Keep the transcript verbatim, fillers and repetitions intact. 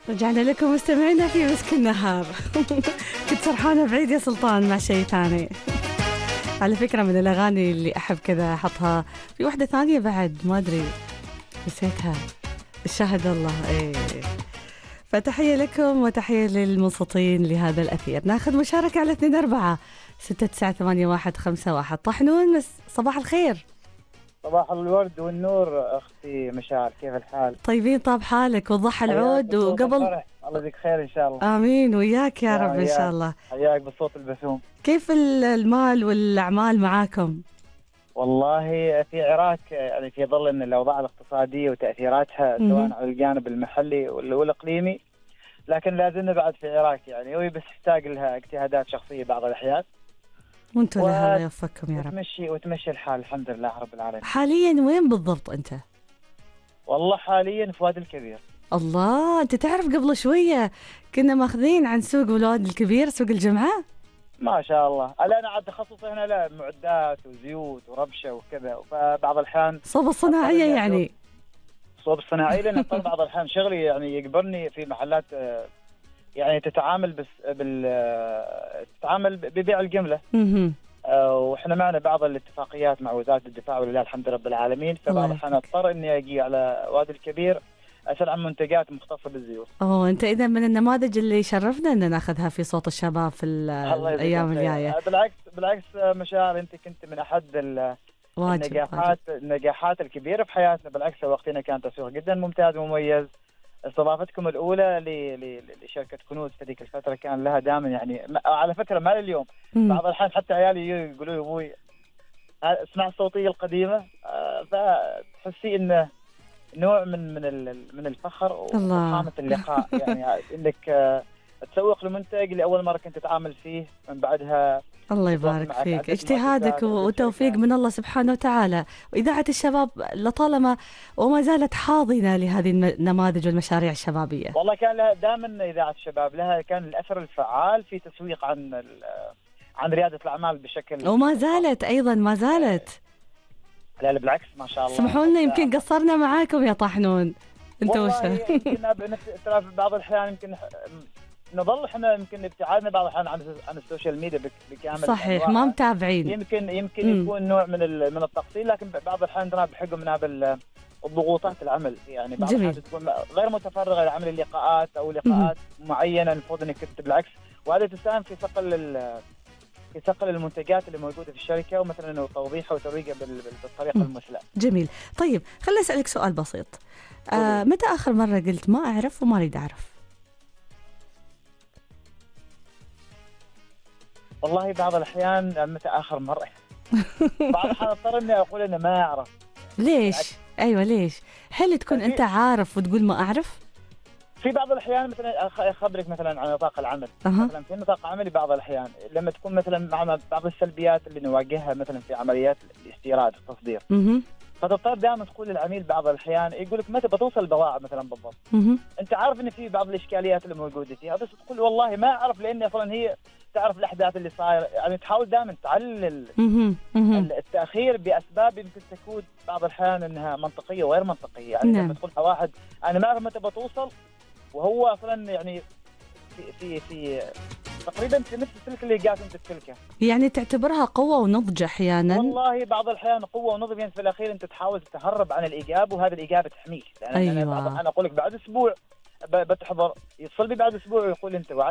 رجعنا لكم مستمعينا في مسك النهار. كنت سرحانة بعيد يا سلطان مع شيء ثاني. على فكرة من الأغاني اللي أحب كذا أحطها في واحدة ثانية بعد ما أدري نسيتها، الشاهد الله. إيه. فتحية لكم وتحية للمنصتين لهذا الأثير. ناخذ مشاركة على اثنين أربعة ستة تسعة ثمانية واحد خمسة واحد. طحنون مس صباح الخير. صباح الورد والنور أختي مشاعر، كيف الحال؟ طيبين طاب حالك وضح العود وقبل. الله يجزيك خير إن شاء الله. آمين وياك يا رب إن شاء الله. حياك بالصوت البسوم. كيف المال والأعمال معاكم؟ والله في عراك يعني في ظل أن الأوضاع الاقتصادية وتأثيراتها سواء على الجانب المحلي والإقليمي، لكن لازلنا بعد في عراك يعني وهي بس تحتاج لها اجتهادات شخصية بعض الأحيان، وانتم و... لها الله يوفقكم يا رب. وتمشي وتمشي الحال الحمد لله رب العالمين. حاليا وين بالضبط أنت؟ والله حاليا في وادي الكبير. الله، أنت تعرف قبل شوية كنا ماخذين عن سوق الوادي الكبير، سوق الجمعة. ما شاء الله. الآن عاد تخصصي هنا لا معدات وزيوت وربشة وكذا، فبعض الأحيان صوب الصناعية يعني. صوب الصناعية لأن بعض الأحيان شغلي يعني يجبرني في محلات يعني تتعامل بس بال تتعامل ببيع الجملة. وإحنا معنا بعض الاتفاقيات مع وزارة الدفاع ولله الحمد رب العالمين، فبعض الأحيان أضطر إني أجي على وادي الكبير أسأل عن منتجات مختصة بالزيوت. أوه، أنت إذا من النماذج اللي يشرفنا أن ناخذها في صوت الشباب في الأيام الجاية. بالعكس بالعكس مشاعر، أنت كنت من أحد النجاحات النجاحات الكبيرة في حياتنا. بالعكس وقتنا كان تسويق جدا ممتاز ومميز. استضافتكم الأولى لشركة كنوز في ذيك الفترة كان لها دائما يعني على فكرة ما لليوم بعض الأحيان حتى عيالي يقولوا لي أبوي اسمع الصوتية القديمة، فتحسي إنه نوع من من من الفخر وفخامة اللقاء. يعني انك تسوق لمنتج لاول مره كنت تتعامل فيه، من بعدها الله يبارك فيك، اجتهادك وتوفيق من الله سبحانه وتعالى. وإذاعة الشباب لطالما وما زالت حاضنة لهذه النماذج والمشاريع الشبابية. والله كان لها دائما إذاعة الشباب لها كان الأثر الفعال في تسويق عن عن ريادة الأعمال بشكل، وما زالت أيضا ما زالت. لا لا بالعكس ما شاء الله. سمحوا لنا يمكن قصرنا معاكم يا طحنون انتوا وش. يمكن ترى في بعض الأحيان يمكن نظل احنا يمكن ابتعادنا بعض الأحيان عن عن السوشيال ميديا بكامل. صحيح ما متابعين. يمكن يمكن م. يكون نوع من من التقصير، لكن بعض الأحيان ترى بحكم من الضغوطات العمل يعني بعض الأحيان تكون غير متفرغة لعمل اللقاءات أو لقاءات م. معينة المفروض انك تكتب بالعكس، وهذا تساهم في صقل في صقل المنتجات اللي موجودة في الشركة ومثلا توضيحها وترويجها بالطريقة المثلى. جميل. طيب خليني أسألك سؤال بسيط. آه متى آخر مرة قلت ما أعرف وما أريد أعرف؟ والله بعض الأحيان متى آخر مرة بعض الأحيان أضطر إني أقول إنه ما أعرف. ليش؟ أيوة ليش؟ هل تكون أنت عارف وتقول ما أعرف؟ في بعض الأحيان مثلا أخبرك مثلا عن نطاق العمل. أه. مثلا في نطاق عملي بعض الأحيان لما تكون مثلا مع بعض السلبيات اللي نواجهها مثلا في عمليات الاستيراد والتصدير، أه. فتضطر دائما تقول للعميل بعض الأحيان يقول لك متى بتوصل البضاعة مثلا بالضبط. أه. أنت عارف إن في بعض الإشكاليات اللي موجودة فيها، بس تقول والله ما أعرف لأن أصلا هي تعرف الأحداث اللي صاير. يعني تحاول دائما تعلل التأخير بأسباب يمكن تكون بعض الأحيان أنها منطقية وغير منطقية. يعني نعم. لما تقول واحد أنا ما أعرف متى بتوصل وهو أصلا يعني في في في تقريبا في نفس السلك اللي قاعد أنت تسلكه. يعني تعتبرها قوة ونضج أحيانا؟ والله بعض الأحيان قوة ونضج، يعني في الأخير أنت تحاول تتهرب عن الإجابة وهذا الإجابة تحميك. لأن أيوة. أنا بعض الأحيان أقول لك بعد أسبوع بتحضر، يتصل بي بعد أسبوع ويقول أنت